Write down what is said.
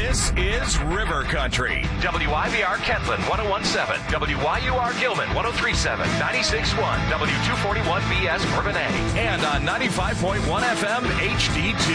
This is River Country. WIVR Kentland 101.7, WYUR Gilman 103.7, 96.1, W241BS Bourbonnais. And on 95.1 FM HD2.